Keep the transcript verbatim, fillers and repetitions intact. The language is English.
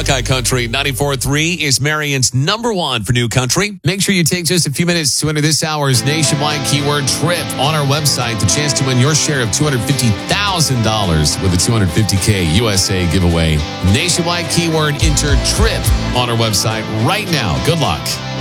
Buckeye Country ninety-four point three is Marion's number one for new country. Make sure you take just a few minutes to enter this hour's nationwide keyword trip on our website. The chance to win your share of two hundred fifty thousand dollars with a two hundred fifty K U S A giveaway. Nationwide keyword enter trip on our website right now. Good luck.